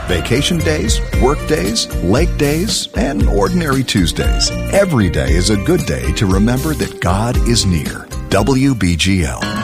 Vacation days, work days, lake days, and ordinary Tuesdays. Every day is a good day to remember that God is near. WBGL.